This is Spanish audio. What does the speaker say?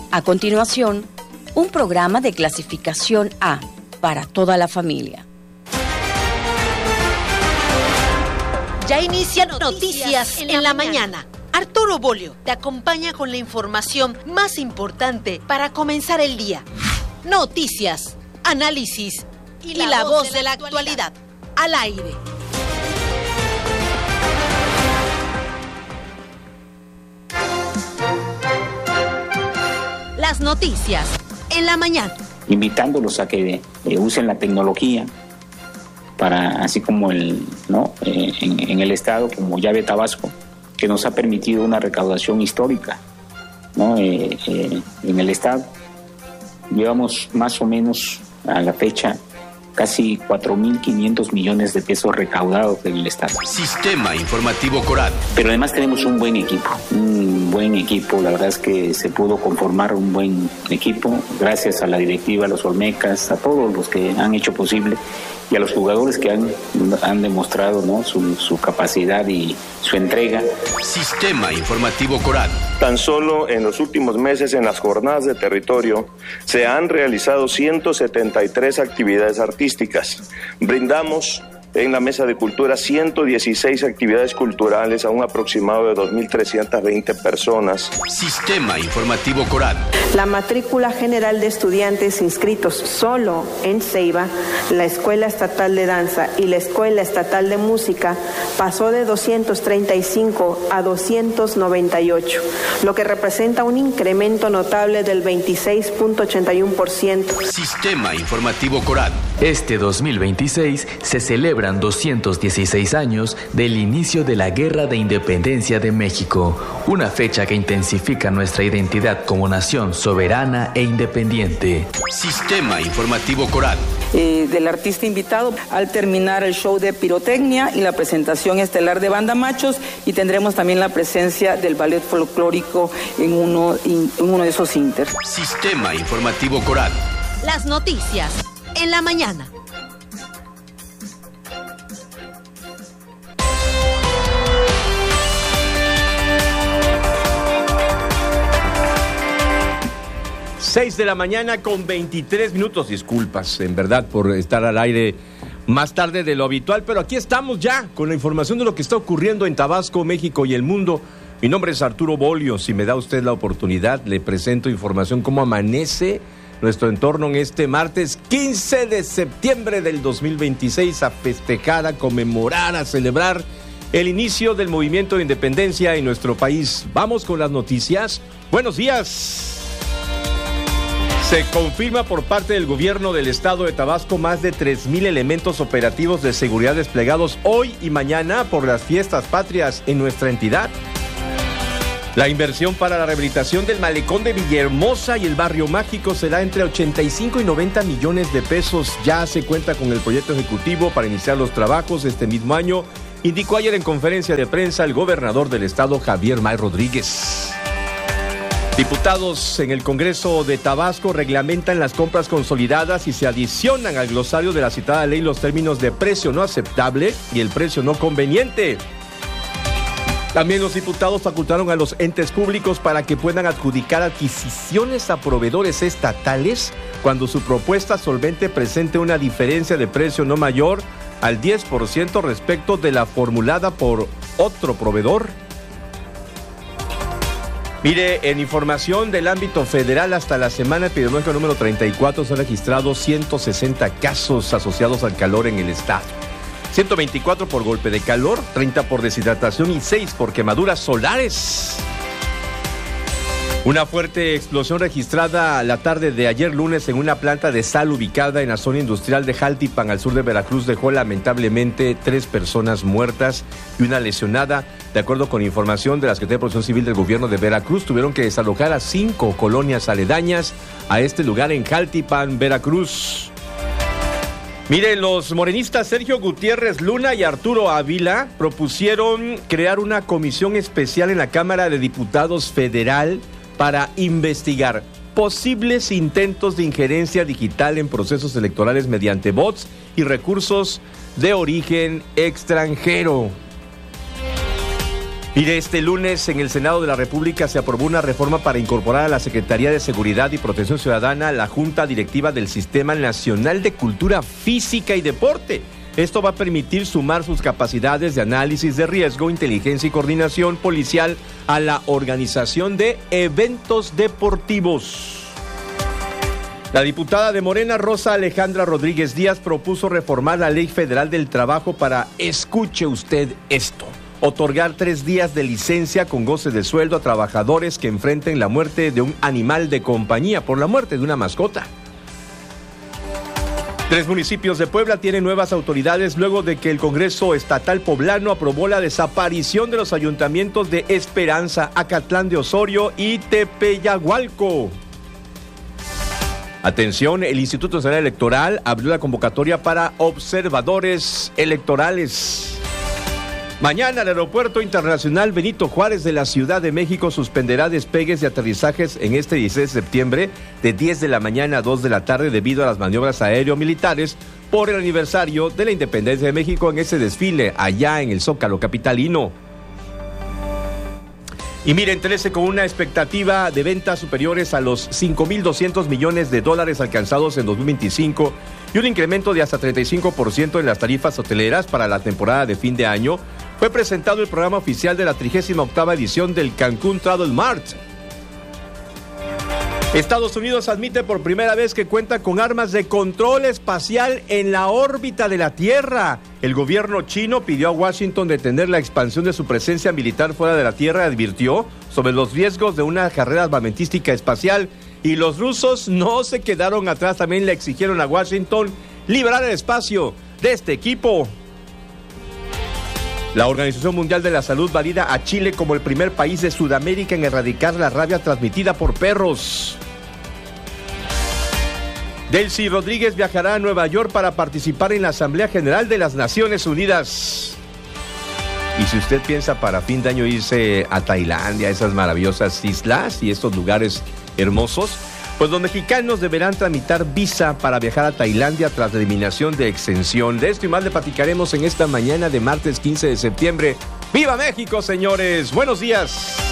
A continuación, un programa de clasificación A para toda la familia. Ya inician Noticias en la mañana. Arturo Bolio te acompaña con la información más importante para comenzar el día. Noticias, análisis y la voz de la actualidad. Al aire. Las noticias en la mañana. Invitándolos a que usen la tecnología para, así como en el estado, como llave Tabasco, que nos ha permitido una recaudación histórica, ¿no? En el estado llevamos más o menos a la fecha casi 4.500 millones de pesos recaudados en el estado. Sistema Informativo Coral. Pero además tenemos un buen equipo, la verdad es que se pudo conformar un buen equipo gracias a la directiva, a los olmecas, a todos los que han hecho posible y a los jugadores que han demostrado, ¿no?, su capacidad y su entrega. Sistema Informativo Coral. Tan solo en los últimos meses en las jornadas de territorio se han realizado 173 actividades artísticas. Brindamos en la Mesa de Cultura 116 actividades culturales a un aproximado de 2.320 personas. Sistema Informativo Coral. La matrícula general de estudiantes inscritos solo en Ceiba, la Escuela Estatal de Danza y la Escuela Estatal de Música pasó de 235 a 298, lo que representa un incremento notable del 26.81%. Sistema Informativo Coral. Este 2026 se celebran 216 años del inicio de la Guerra de Independencia de México, una fecha que intensifica nuestra identidad como nación soberana e independiente. Sistema Informativo Coral. Del artista invitado al terminar el show de pirotecnia y la presentación estelar de Banda Machos, y tendremos también la presencia del ballet folclórico en uno de esos inter. Sistema Informativo Coral. Las noticias en la mañana. De la mañana con 23 minutos. Disculpas, en verdad, por estar al aire más tarde de lo habitual, pero aquí estamos ya con la información de lo que está ocurriendo en Tabasco, México y el mundo. Mi nombre es Arturo Bolio. Si me da usted la oportunidad, le presento información cómo amanece nuestro entorno en este martes 15 de septiembre del 2026, a festejar, a conmemorar, a celebrar el inicio del movimiento de independencia en nuestro país. Vamos con las noticias. Buenos días. Se confirma por parte del gobierno del estado de Tabasco más de 3,000 elementos operativos de seguridad desplegados hoy y mañana por las fiestas patrias en nuestra entidad. La inversión para la rehabilitación del malecón de Villahermosa y el Barrio Mágico será entre 85 y 90 millones de pesos. Ya se cuenta con el proyecto ejecutivo para iniciar los trabajos este mismo año, indicó ayer en conferencia de prensa el gobernador del estado, Javier May Rodríguez. Diputados en el Congreso de Tabasco reglamentan las compras consolidadas y se adicionan al glosario de la citada ley los términos de precio no aceptable y el precio no conveniente. También los diputados facultaron a los entes públicos para que puedan adjudicar adquisiciones a proveedores estatales cuando su propuesta solvente presente una diferencia de precio no mayor al 10% respecto de la formulada por otro proveedor. Mire, en información del ámbito federal, hasta la semana epidemiológica número 34 se han registrado 160 casos asociados al calor en el estado. 124 por golpe de calor, 30 por deshidratación y 6 por quemaduras solares. Una fuerte explosión registrada la tarde de ayer lunes en una planta de sal ubicada en la zona industrial de Jaltipan, al sur de Veracruz, dejó lamentablemente 3 personas muertas y una lesionada. De acuerdo con información de la Secretaría de Protección Civil del Gobierno de Veracruz, tuvieron que desalojar a 5 colonias aledañas a este lugar en Jaltipan, Veracruz. Miren, los morenistas Sergio Gutiérrez Luna y Arturo Ávila propusieron crear una comisión especial en la Cámara de Diputados Federal para investigar posibles intentos de injerencia digital en procesos electorales mediante bots y recursos de origen extranjero. Mire, este lunes en el Senado de la República se aprobó una reforma para incorporar a la Secretaría de Seguridad y Protección Ciudadana la Junta Directiva del Sistema Nacional de Cultura Física y Deporte. Esto va a permitir sumar sus capacidades de análisis de riesgo, inteligencia y coordinación policial a la organización de eventos deportivos. La diputada de Morena, Rosa Alejandra Rodríguez Díaz, propuso reformar la Ley Federal del Trabajo para, escuche usted esto, otorgar 3 días de licencia con goce de sueldo a trabajadores que enfrenten la muerte de un animal de compañía por la muerte de una mascota. 3 municipios de Puebla tienen nuevas autoridades luego de que el Congreso Estatal Poblano aprobó la desaparición de los ayuntamientos de Esperanza, Acatlán de Osorio y Tepeyagualco. Atención, el Instituto Nacional Electoral abrió la convocatoria para observadores electorales. Mañana el Aeropuerto Internacional Benito Juárez de la Ciudad de México suspenderá despegues y aterrizajes en este 16 de septiembre de 10 de la mañana a 2 de la tarde debido a las maniobras aéreo-militares por el aniversario de la independencia de México en ese desfile allá en el Zócalo capitalino. Y miren, Telese con una expectativa de ventas superiores a los $5,200 millones alcanzados en 2025 y un incremento de hasta 35% en las tarifas hoteleras para la temporada de fin de año, fue presentado el programa oficial de la 38ª edición del Cancún Travel Mart. Estados Unidos admite por primera vez que cuenta con armas de control espacial en la órbita de la Tierra. El gobierno chino pidió a Washington detener la expansión de su presencia militar fuera de la Tierra y advirtió sobre los riesgos de una carrera armamentística espacial. Y los rusos no se quedaron atrás, también le exigieron a Washington liberar el espacio de este equipo. La Organización Mundial de la Salud valida a Chile como el primer país de Sudamérica en erradicar la rabia transmitida por perros. Delcy Rodríguez viajará a Nueva York para participar en la Asamblea General de las Naciones Unidas. Y si usted piensa para fin de año irse a Tailandia, esas maravillosas islas y estos lugares hermosos, pues los mexicanos deberán tramitar visa para viajar a Tailandia tras la eliminación de exención. De esto y más le platicaremos en esta mañana de martes 15 de septiembre. ¡Viva México, señores! ¡Buenos días!